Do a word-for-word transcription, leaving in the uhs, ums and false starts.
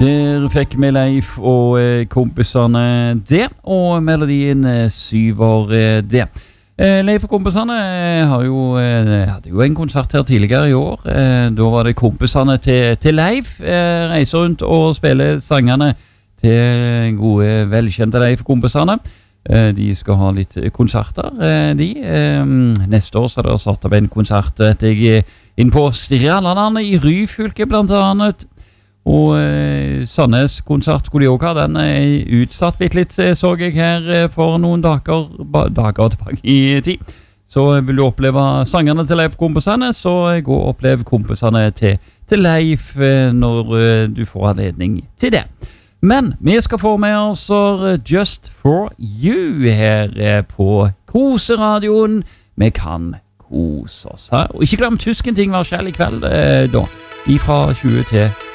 Der fikk vi Leif og eh, kompisene det, og melodien eh, syver eh, det. Eh, Leif og kompisene eh, har jo, eh, hadde jo en konsert her tidligere i år. Eh, da var det kompisene til, til Leif, eh, reiser rundt og spiller sangene til gode, velkjente Leif og kompisene. Eh, de skal ha litt konserter, eh, de. Eh, neste år så er det satt av en konsert etter jeg inn på Strallandet i Ryfylke blant annet. Og eh, Sandnes-konsert skulle de også ha. Den er utsatt litt litt, så jeg her eh, for noen dager, ba, dager tilbake i tid. Så vil du oppleve sangerne til Leif-kompisene, så gå og opplev kompisene til, til Leif eh, når eh, du får anledning til det. Men vi skal få med oss uh, Just For You her eh, på Koseradioen. Vi kan kose oss her. Og ikke glem Tysken ting hver skjell i kveld, eh, da. Ifra tjue til